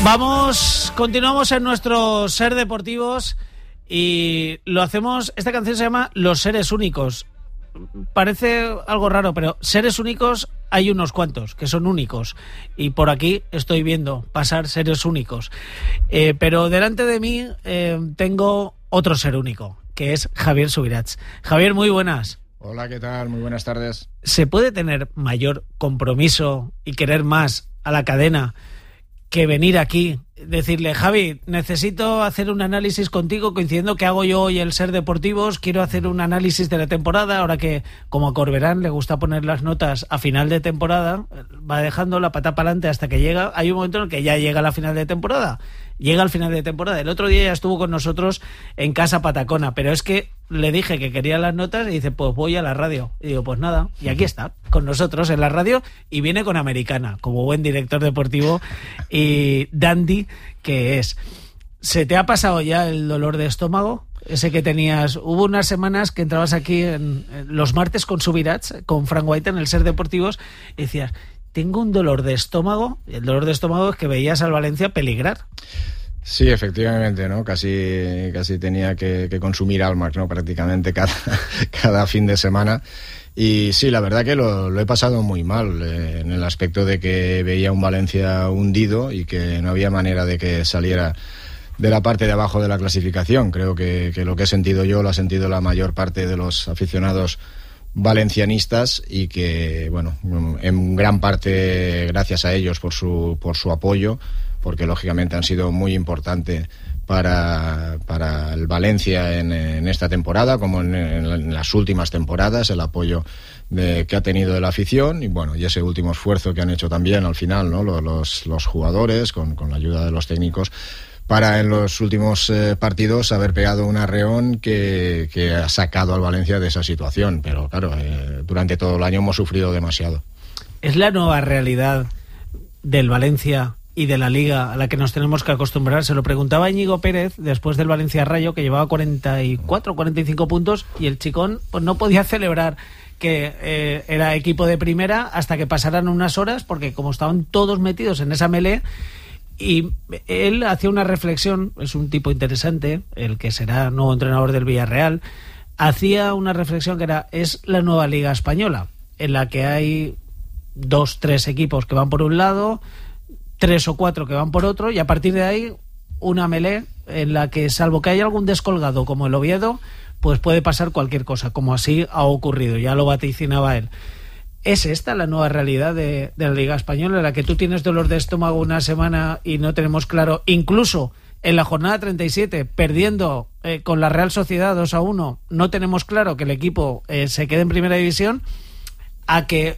Continuamos en nuestro Ser Deportivos y lo hacemos. Esta canción se llama Los Seres Únicos. Parece algo raro, pero seres únicos hay unos cuantos que son únicos y por aquí estoy viendo pasar seres únicos, pero delante de mí tengo otro ser único, que es Javier Subirats. Javier, muy buenas. Hola, ¿qué tal? Muy buenas tardes. ¿Se puede tener mayor compromiso y querer más a la cadena que venir aquí, decirle, Javi, necesito hacer un análisis contigo, coincidiendo que hago yo hoy el Ser Deportivos, quiero hacer un análisis de la temporada, ahora que como a Corberán le gusta poner las notas a final de temporada, va dejando la pata para adelante hasta que llega, hay un momento en el que ya llega la final de temporada, llega al final de temporada. El otro día ya estuvo con nosotros en Casa Patacona, pero es que le dije que quería las notas y dice, pues voy a la radio. Y digo, pues nada, y aquí está, con nosotros en la radio, y viene con Americana, como buen director deportivo y dandy que es. ¿Se te ha pasado ya el dolor de estómago? Ese que tenías, hubo unas semanas que entrabas aquí en los martes con Subirats, con Frank White en el Ser Deportivos, y decías, tengo un dolor de estómago, y el dolor de estómago es que veías al Valencia peligrar. Sí, efectivamente, ¿no? Casi tenía que consumir Almac, ¿no? Prácticamente cada fin de semana. Y sí, la verdad que lo he pasado muy mal, en el aspecto de que veía un Valencia hundido y que no había manera de que saliera de la parte de abajo de la clasificación. Creo que lo que he sentido yo lo ha sentido la mayor parte de los aficionados valencianistas y que, bueno, en gran parte gracias a ellos por su apoyo, porque lógicamente han sido muy importantes para el Valencia en esta temporada, como en las últimas temporadas, el apoyo que ha tenido de la afición y bueno, y ese último esfuerzo que han hecho también al final, ¿no? los jugadores con la ayuda de los técnicos, para en los últimos partidos haber pegado un arreón que ha sacado al Valencia de esa situación. Pero claro, durante todo el año hemos sufrido demasiado. ¿Es la nueva realidad del Valencia y de la Liga a la que nos tenemos que acostumbrar? Se lo preguntaba Íñigo Pérez después del Valencia Rayo, que llevaba 44, 45 puntos y el Chicón pues no podía celebrar que era equipo de primera hasta que pasaran unas horas, porque como estaban todos metidos en esa melé. Y él hacía una reflexión, es un tipo interesante, el que será nuevo entrenador del Villarreal, hacía una reflexión que era, es la nueva Liga Española, en la que hay 2, 3 equipos que van por un lado, 3 o 4 que van por otro, y a partir de ahí una melé en la que, salvo que haya algún descolgado como el Oviedo, pues puede pasar cualquier cosa, como así ha ocurrido, ya lo vaticinaba él. ¿Es esta la nueva realidad de la Liga Española, en la que tú tienes dolor de estómago una semana y no tenemos claro, incluso en la jornada 37, perdiendo con la Real Sociedad 2-1, no tenemos claro que el equipo se quede en primera división, a que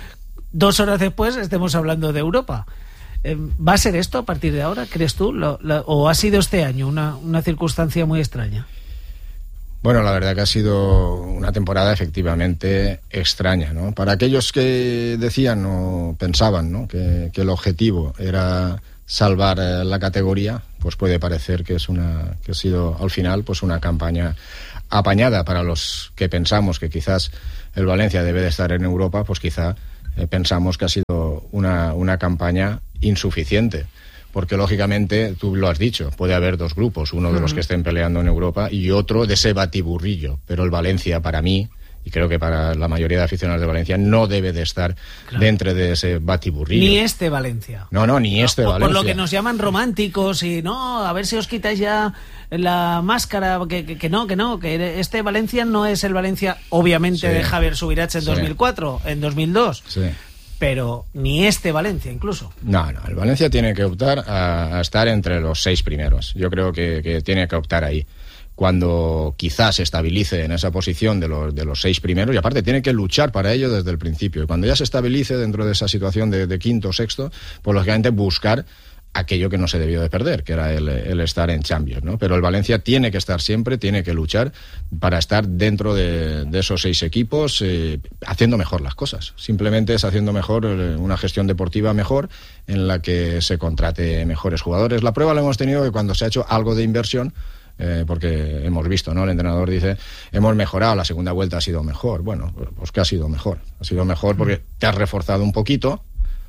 2 horas después estemos hablando de Europa? ¿Va a ser esto a partir de ahora, crees tú? ¿O ha sido este año una circunstancia muy extraña? Bueno, la verdad que ha sido una temporada efectivamente extraña, ¿no? Para aquellos que decían o pensaban, ¿no?, que el objetivo era salvar la categoría, pues puede parecer que ha sido al final pues una campaña apañada. Para los que pensamos que quizás el Valencia debe de estar en Europa, pues quizá pensamos que ha sido una campaña insuficiente. Porque lógicamente, tú lo has dicho, puede haber 2 grupos, uno de los que estén peleando en Europa y otro de ese batiburrillo. Pero el Valencia, para mí, y creo que para la mayoría de aficionados de Valencia, no debe de estar dentro de ese batiburrillo. Ni este Valencia. No, ni este Valencia. Por lo que nos llaman románticos y no, a ver si os quitáis ya la máscara, que no, que este Valencia no es el Valencia, obviamente, de Javier Subirats en 2004, en 2002. Sí. Pero ni este Valencia incluso. No, el Valencia tiene que optar a estar entre los 6 primeros. Yo creo que tiene que optar ahí. Cuando quizás se estabilice en esa posición de los 6 primeros, y aparte tiene que luchar para ello desde el principio. Y cuando ya se estabilice dentro de esa situación de quinto o sexto, pues lógicamente buscar aquello que no se debió de perder, que era el estar en Champions, ¿no? Pero el Valencia tiene que estar siempre, tiene que luchar para estar dentro de esos 6 equipos, haciendo mejor las cosas. Simplemente es haciendo mejor una gestión deportiva mejor, en la que se contrate mejores jugadores. La prueba la hemos tenido que cuando se ha hecho algo de inversión, porque hemos visto, ¿no? El entrenador dice, hemos mejorado, la segunda vuelta ha sido mejor. Bueno, pues que ha sido mejor. Ha sido mejor porque te has reforzado un poquito,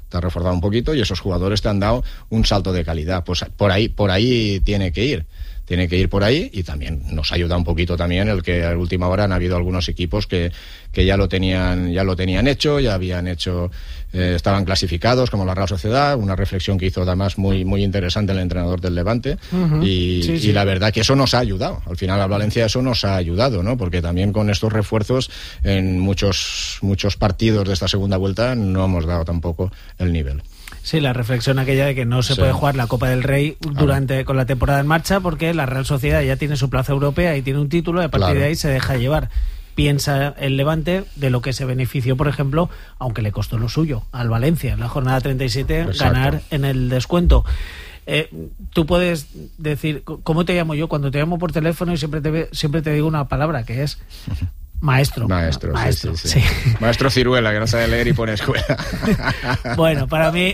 un poquito y esos jugadores te han dado un salto de calidad. Pues por ahí tiene que ir por ahí, y también nos ayuda un poquito también el que a última hora han habido algunos equipos que ya lo tenían hecho, ya habían hecho, estaban clasificados, como la Real Sociedad, una reflexión que hizo además muy interesante el entrenador del Levante. Y la verdad que eso nos ha ayudado, al final al Valencia eso nos ha ayudado, ¿no? Porque también con estos refuerzos en muchos partidos de esta segunda vuelta no hemos dado tampoco el nivel. Sí, la reflexión aquella de que no se puede jugar la Copa del Rey con la temporada en marcha, porque la Real Sociedad ya tiene su plaza europea y tiene un título, y a partir de ahí se deja llevar. Piensa el Levante de lo que se benefició, por ejemplo, aunque le costó lo suyo, al Valencia en la jornada 37. Exacto. Ganar en el descuento. Tú puedes decir, ¿cómo te llamo yo? Cuando te llamo por teléfono, y siempre te digo una palabra, que es maestro. Sí. Maestro Ciruela, que no sabe leer y pone escuela. Bueno, para mí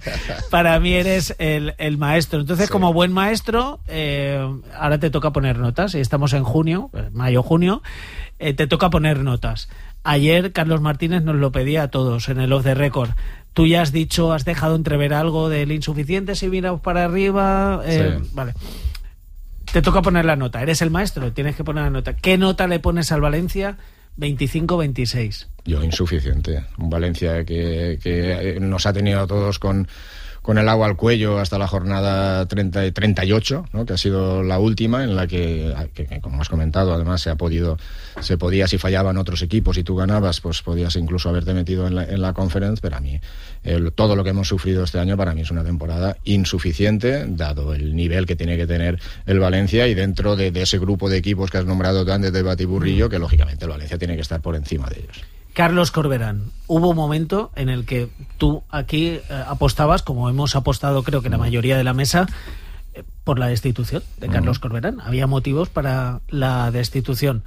eres el maestro. Entonces, como buen maestro, ahora te toca poner notas. Y estamos en mayo-junio, te toca poner notas. Ayer Carlos Martínez nos lo pedía a todos en el Off the Record. Tú ya has dejado entrever algo del insuficiente si miramos para arriba. Vale. Te toca poner la nota. Eres el maestro, tienes que poner la nota. ¿Qué nota le pones al Valencia? 25-26. Yo, insuficiente. Un Valencia que nos ha tenido a todos con el agua al cuello hasta la jornada 30 y 38, ¿no? Que ha sido la última, en la que como has comentado, además se podía, si fallaban otros equipos y tú ganabas, pues podías incluso haberte metido en la Conference. Pero a mí todo lo que hemos sufrido este año para mí es una temporada insuficiente, dado el nivel que tiene que tener el Valencia, y dentro de ese grupo de equipos que has nombrado antes de Batiburrillo, que lógicamente el Valencia tiene que estar por encima de ellos. Carlos Corberán, hubo un momento en el que tú aquí apostabas, como hemos apostado creo que la mayoría de la mesa, por la destitución de Carlos Corberán. Había motivos para la destitución.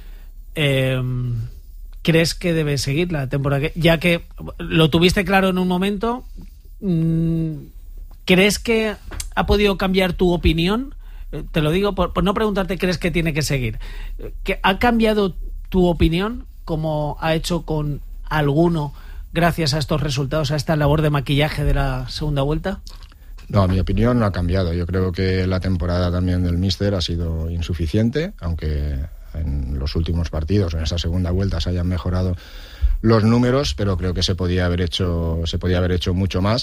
¿Crees que debe seguir la temporada? Ya que lo tuviste claro en un momento, ¿crees que ha podido cambiar tu opinión? Te lo digo por no preguntarte, ¿crees que tiene que seguir? ¿Que ha cambiado tu opinión, como ha hecho con alguno, gracias a estos resultados, a esta labor de maquillaje de la segunda vuelta? No, mi opinión no ha cambiado. Yo creo que la temporada también del míster ha sido insuficiente, aunque en los últimos partidos, en esa segunda vuelta, se hayan mejorado los números, pero creo que se podía haber hecho mucho más.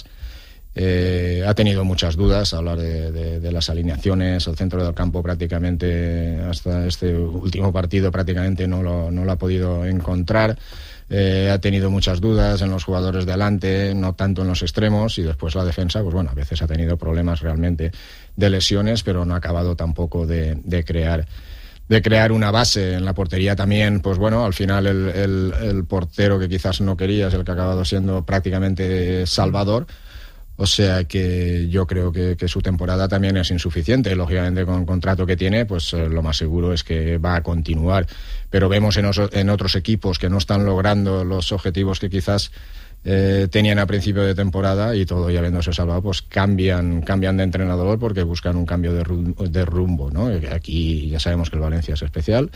Ha tenido muchas dudas a hablar de las alineaciones. El centro del campo prácticamente hasta este último partido prácticamente no lo ha podido encontrar. Ha tenido muchas dudas en los jugadores de adelante, no tanto en los extremos, y después la defensa, pues bueno, a veces ha tenido problemas realmente de lesiones, pero no ha acabado tampoco de crear una base. En la portería también, pues bueno, al final el portero que quizás no quería es el que ha acabado siendo prácticamente salvador. O sea que yo creo que su temporada también es insuficiente. Lógicamente, con el contrato que tiene, pues lo más seguro es que va a continuar. Pero vemos en otros equipos que no están logrando los objetivos que quizás tenían a principio de temporada, y todo ya habiéndose salvado, pues cambian de entrenador porque buscan un cambio de rumbo, ¿no? Aquí ya sabemos que el Valencia es especial.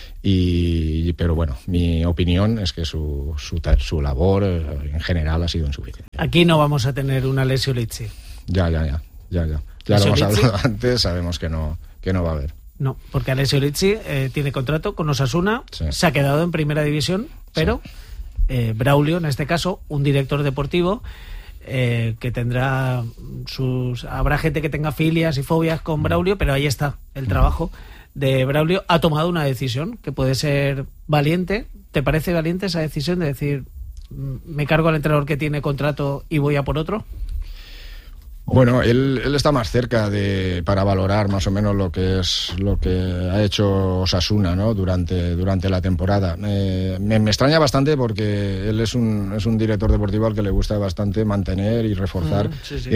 Pero bueno, mi opinión es que su labor en general ha sido insuficiente. Aquí no vamos a tener una Alessio Lizzi. Ya lo hemos hablado antes, sabemos que no va a haber. No, porque Alessio Lizzi tiene contrato con Osasuna, sí. Se ha quedado en primera división, pero sí. Braulio, en este caso, un director deportivo que tendrá habrá gente que tenga filias y fobias con Braulio, pero ahí está el trabajo de Braulio. Ha tomado una decisión que puede ser valiente. ¿Te parece valiente esa decisión de decir, me cargo al entrenador que tiene contrato y voy a por otro? Bueno, él está más cerca para valorar más o menos lo que ha hecho Osasuna, ¿no? durante la temporada. Me extraña bastante, porque él es un director deportivo al que le gusta bastante mantener y reforzar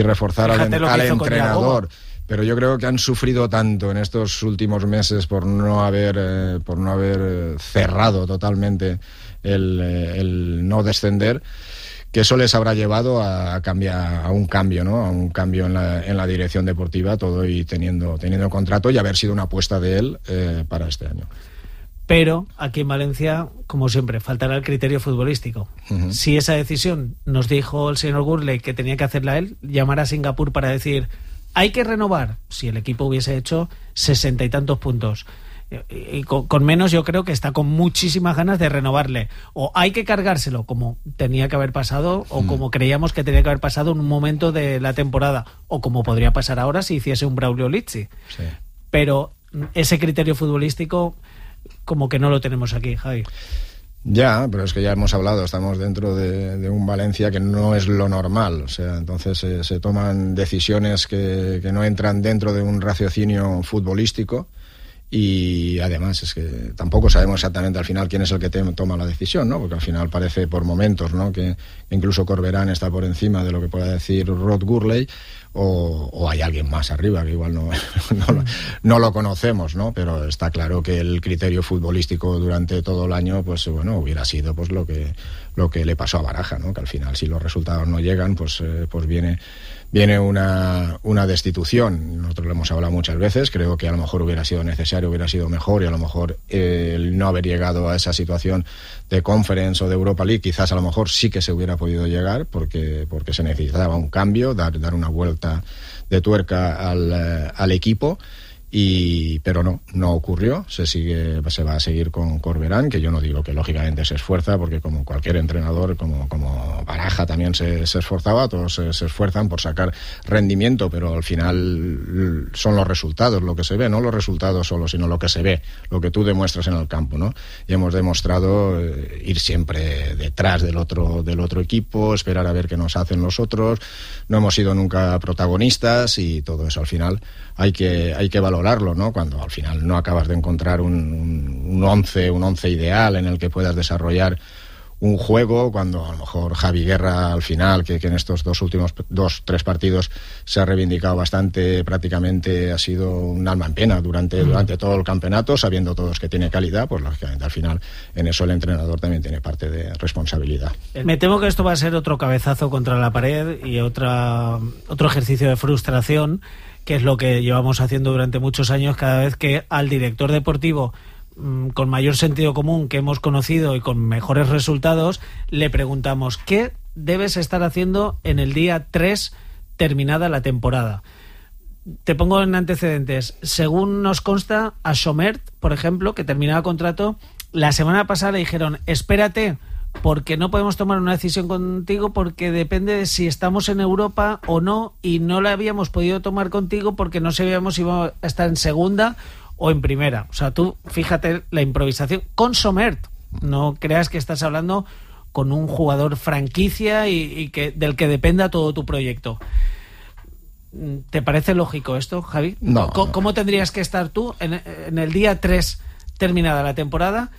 al entrenador. Pero yo creo que han sufrido tanto en estos últimos meses por no haber cerrado totalmente el no descender, que eso les habrá llevado a un cambio, ¿no? A un cambio en la dirección deportiva, todo, y teniendo contrato, y haber sido una apuesta de él para este año. Pero aquí en Valencia, como siempre, faltará el criterio futbolístico. Uh-huh. Si esa decisión nos dijo el señor Gurley que tenía que hacerla él, llamar a Singapur para decir hay que renovar, si el equipo hubiese hecho 60 y tantos puntos. Y con menos yo creo que está con muchísimas ganas de renovarle. O hay que cargárselo, como tenía que haber pasado, o como creíamos que tenía que haber pasado en un momento de la temporada, o como podría pasar ahora si hiciese un Braulio Lizzi. Sí. Pero ese criterio futbolístico como que no lo tenemos aquí, Javi. Ya, pero es que ya hemos hablado, estamos dentro de un Valencia que no es lo normal, o sea, entonces se toman decisiones que no entran dentro de un raciocinio futbolístico. Y además es que tampoco sabemos exactamente al final quién es el que toma la decisión, ¿no? Porque al final parece por momentos, ¿no?, que incluso Corberán está por encima de lo que pueda decir Rod Gurley, o hay alguien más arriba que igual no lo conocemos, ¿no? Pero está claro que el criterio futbolístico durante todo el año, pues bueno, hubiera sido pues lo que le pasó a Baraja, ¿no? Que al final, si los resultados no llegan, pues viene una destitución. Nosotros lo hemos hablado muchas veces, creo que a lo mejor hubiera sido necesario, hubiera sido mejor, y a lo mejor el no haber llegado a esa situación de Conference o de Europa League, quizás a lo mejor sí que se hubiera podido llegar, porque se necesitaba un cambio, dar una vuelta de tuerca al equipo. Pero no ocurrió. Se va a seguir con Corberán, que yo no digo que lógicamente se esfuerza, porque como cualquier entrenador, como Baraja también se esforzaba, todos se esfuerzan por sacar rendimiento, pero al final son los resultados lo que se ve, no los resultados solo, sino lo que se ve, lo que tú demuestras en el campo, ¿no? Y hemos demostrado ir siempre detrás del otro equipo, esperar a ver qué nos hacen los otros, no hemos sido nunca protagonistas, y todo eso al final hay que valorarlo, ¿no? Cuando al final no acabas de encontrar un once ideal en el que puedas desarrollar un juego, cuando a lo mejor Javi Guerra al final, que en estos últimos 3 partidos se ha reivindicado bastante, prácticamente ha sido un alma en pena durante todo el campeonato, sabiendo todos que tiene calidad, pues lógicamente al final en eso el entrenador también tiene parte de responsabilidad. Me temo que esto va a ser otro cabezazo contra la pared y otro ejercicio de frustración, que es lo que llevamos haciendo durante muchos años, cada vez que al director deportivo con mayor sentido común que hemos conocido y con mejores resultados le preguntamos ¿qué debes estar haciendo en el día 3 terminada la temporada? Te pongo en antecedentes. Según nos consta, a Somert, por ejemplo, que terminaba contrato, la semana pasada le dijeron espérate, porque no podemos tomar una decisión contigo porque depende de si estamos en Europa o no, y no la habíamos podido tomar contigo porque no sabíamos si íbamos a estar en segunda o en primera. O sea, tú fíjate la improvisación con Somert. No creas que estás hablando con un jugador franquicia y del que dependa todo tu proyecto. ¿Te parece lógico esto, Javi? No. ¿Cómo tendrías que estar tú en el día 3 terminada la temporada?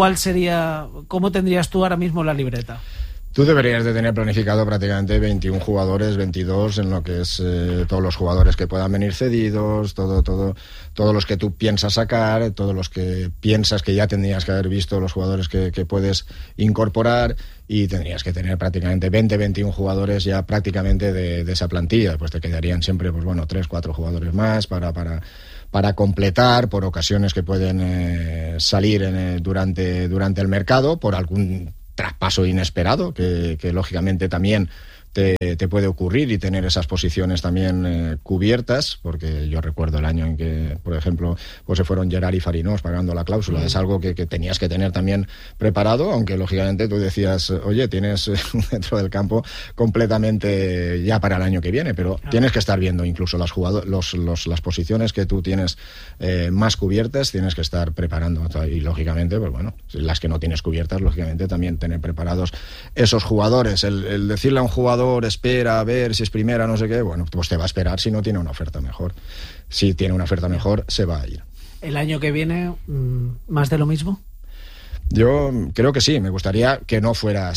¿Cómo tendrías tú ahora mismo la libreta? Tú deberías de tener planificado prácticamente 21 jugadores, 22, en lo que es todos los jugadores que puedan venir cedidos, todos los que tú piensas sacar, todos los que piensas que ya tendrías que haber visto, los jugadores que puedes incorporar, y tendrías que tener prácticamente 20, 21 jugadores ya prácticamente de esa plantilla. Pues te quedarían siempre, pues bueno, 3, 4 jugadores más para completar por ocasiones que pueden salir durante el mercado, por algún traspaso inesperado que lógicamente también te puede ocurrir, y tener esas posiciones también cubiertas, porque yo recuerdo el año en que, por ejemplo, pues se fueron Gerard y Farinós pagando la cláusula. Es algo que tenías que tener también preparado, aunque lógicamente tú decías, oye, tienes un centro del campo completamente ya para el año que viene, pero tienes que estar viendo incluso las posiciones que tú tienes más cubiertas, tienes que estar preparando, y lógicamente, pues bueno, las que no tienes cubiertas, lógicamente también tener preparados esos jugadores. El decirle a un jugador espera a ver si es primera, no sé qué, bueno, pues te va a esperar si no tiene una oferta mejor. Si tiene una oferta mejor, se va a ir. ¿El año que viene más de lo mismo? Yo creo que sí, me gustaría que no fuera así,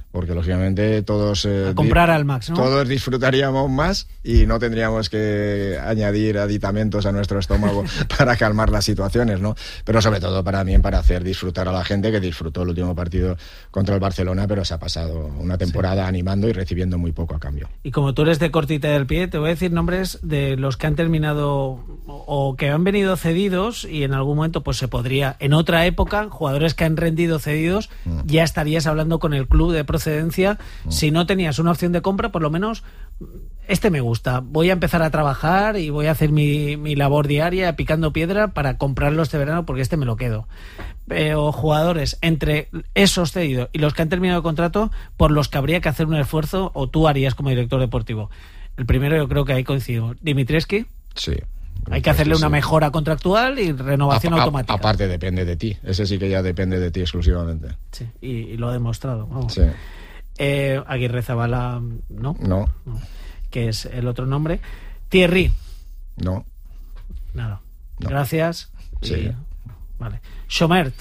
porque lógicamente todos a comprar Almax, ¿no? Todos disfrutaríamos más y no tendríamos que añadir aditamentos a nuestro estómago para calmar las situaciones, ¿no? Pero sobre todo para hacer disfrutar a la gente, que disfrutó el último partido contra el Barcelona, pero se ha pasado una temporada animando y recibiendo muy poco a cambio. Y como tú eres de cortita del pie, te voy a decir nombres de los que han terminado o que han venido cedidos, y en algún momento pues se podría, en otra época, jugadores que han rendido cedidos, ya estarías hablando con el club de procedencia. Si no tenías una opción de compra, por lo menos este me gusta, voy a empezar a trabajar y voy a hacer mi labor diaria picando piedra para comprarlo este verano porque este me lo quedo. Pero jugadores entre esos cedidos y los que han terminado el contrato, por los que habría que hacer un esfuerzo, o tú harías como director deportivo. El primero, yo creo que ahí coincidimos. Dimitrescu. Sí. Hay que hacerle una mejora contractual y renovación automática. Aparte depende de ti, ese sí que ya depende de ti exclusivamente. Sí, y lo ha demostrado. Vamos. Sí. Aguirre Zabala, ¿no? No. Que es el otro nombre. Thierry. No. Nada. No. Gracias. Sí. Vale. Chomert.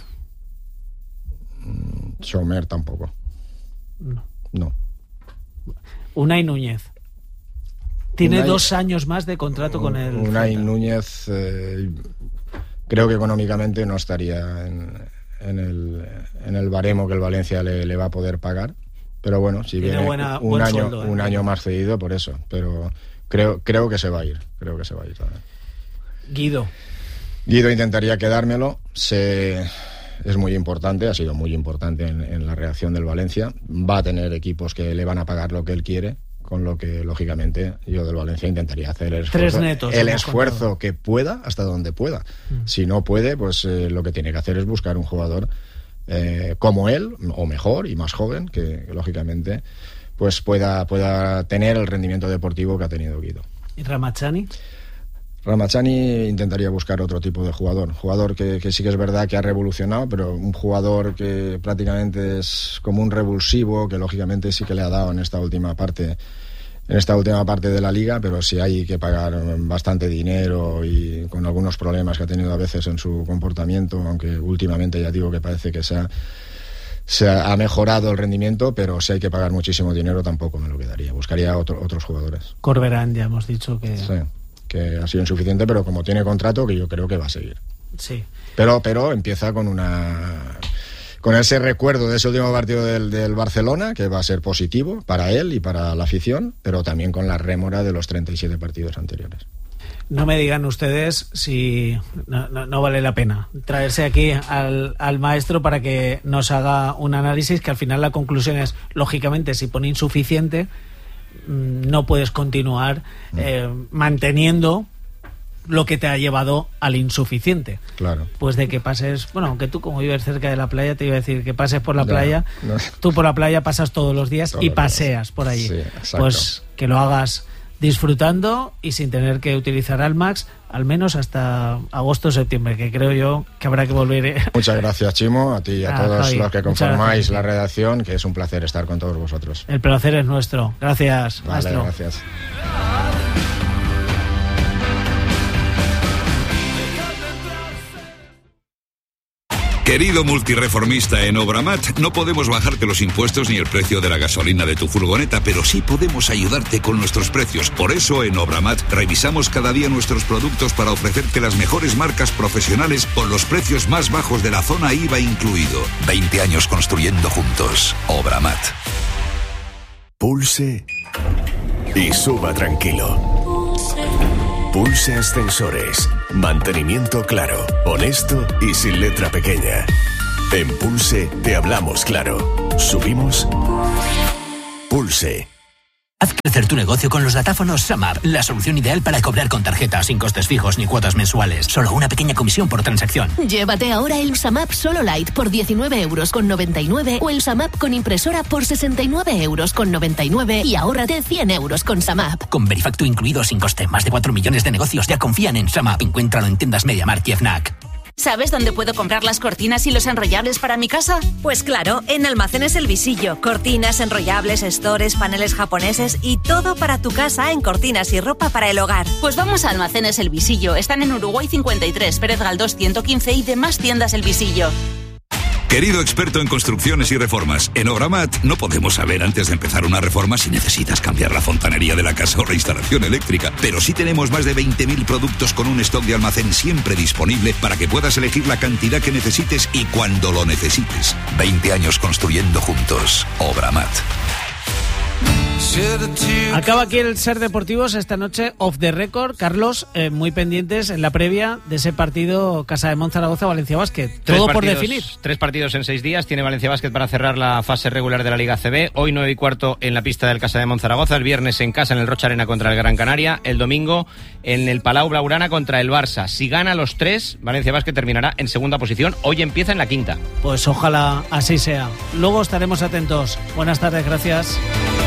Chomer tampoco. No. Unai Núñez. Tiene 2 años más de contrato con el Unai Núñez, creo que económicamente no estaría en el baremo que el Valencia le va a poder pagar. Pero bueno, si viene un año más cedido, por eso. Pero creo que se va a ir. También. Guido intentaría quedármelo. Es muy importante, ha sido muy importante en la reacción del Valencia. Va a tener equipos que le van a pagar lo que él quiere, con lo que, lógicamente, yo del Valencia intentaría hacer el esfuerzo que pueda, hasta donde pueda. Si no puede, pues lo que tiene que hacer es buscar un jugador como él, o mejor y más joven, que lógicamente pues pueda tener el rendimiento deportivo que ha tenido Guido. ¿Y Ramachani? Ramachani intentaría buscar otro tipo de jugador que sí que es verdad que ha revolucionado, pero un jugador que prácticamente es como un revulsivo, que lógicamente sí que le ha dado en esta última parte de la liga, pero sí hay que pagar bastante dinero y con algunos problemas que ha tenido a veces en su comportamiento, aunque últimamente ya digo que parece que se ha mejorado el rendimiento, pero si hay que pagar muchísimo dinero tampoco me lo quedaría. Buscaría otros jugadores. Corberán, ya hemos dicho que... Sí, que ha sido insuficiente, pero como tiene contrato, que yo creo que va a seguir. Sí. Pero empieza con ese recuerdo de ese último partido del Barcelona, que va a ser positivo para él y para la afición, pero también con la rémora de los 37 partidos anteriores. No me digan ustedes si no vale la pena traerse aquí al maestro para que nos haga un análisis, que al final la conclusión es, lógicamente, si pone insuficiente, no puedes continuar manteniendo lo que te ha llevado al insuficiente. Claro. Pues de que pases, bueno, aunque tú como vives cerca de la playa, te iba a decir que pases por la playa, tú por la playa pasas todos los días y paseas por allí. Sí, pues que lo hagas disfrutando y sin tener que utilizar Almax, al menos hasta agosto o septiembre, que creo yo que habrá que volver. Muchas gracias, Chimo, a ti y a todos Javi, los que conformáis la redacción, que es un placer estar con todos vosotros. El placer es nuestro. Gracias, vale, maestro. Gracias. Querido multireformista en Obramat, no podemos bajarte los impuestos ni el precio de la gasolina de tu furgoneta, pero sí podemos ayudarte con nuestros precios. Por eso en Obramat revisamos cada día nuestros productos para ofrecerte las mejores marcas profesionales con los precios más bajos de la zona IVA incluido. 20 años construyendo juntos. Obramat. Pulse y suba tranquilo. Pulse Ascensores. Mantenimiento claro, honesto y sin letra pequeña. En Pulse te hablamos claro. Subimos. Pulse. Haz crecer tu negocio con los datáfonos SumUp, la solución ideal para cobrar con tarjeta, sin costes fijos ni cuotas mensuales. Solo una pequeña comisión por transacción. Llévate ahora el SumUp Solo Lite por 19,99 € o el SumUp con impresora por 69,99 € y ahórrate 100 € con SumUp. Con Verifactu incluido sin coste. Más de 4 millones de negocios ya confían en SumUp. Encuéntralo en tiendas MediaMarkt y FNAC. ¿Sabes dónde puedo comprar las cortinas y los enrollables para mi casa? Pues claro, en Almacenes El Visillo. Cortinas, enrollables, stores, paneles japoneses y todo para tu casa en cortinas y ropa para el hogar. Pues vamos a Almacenes El Visillo. Están en Uruguay 53, Pérez Galdós 115 y demás tiendas El Visillo. Querido experto en construcciones y reformas, en Obramat no podemos saber antes de empezar una reforma si necesitas cambiar la fontanería de la casa o la instalación eléctrica, pero sí tenemos más de 20.000 productos con un stock de almacén siempre disponible para que puedas elegir la cantidad que necesites y cuando lo necesites. 20 años construyendo juntos. Obramat. Acaba aquí el Ser Deportivos esta noche, off the record. Carlos, muy pendientes en la previa de ese partido Casa de Monzaragoza, Valencia Basket. Todo por definir. 3 partidos en 6 días. Tiene Valencia Basket para cerrar la fase regular de la Liga CB. Hoy 9:15 en la pista del Casa de Monzaragoza. El viernes en casa en el Rocha Arena contra el Gran Canaria. El domingo en el Palau Blaugrana contra el Barça. Si gana los 3, Valencia Basket terminará en segunda posición. Hoy empieza en la quinta. Pues ojalá así sea. Luego estaremos atentos. Buenas tardes, gracias.